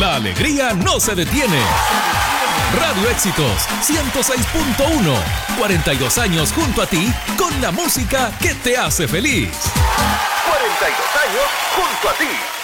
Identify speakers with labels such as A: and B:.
A: La alegría no se detiene. Radio Éxitos 106.1. 42 años junto a ti con la música que te hace feliz.
B: 42 años junto a ti.